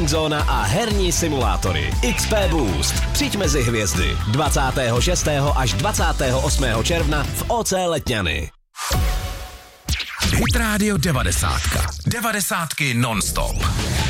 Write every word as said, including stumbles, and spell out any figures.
gaming zóna a herní simulátory. X P Boost. Přijď mezi hvězdy. dvacátého šestého až dvacátého osmého června v O C Letňany. Hit Radio devadesát. Devadesátky non-stop.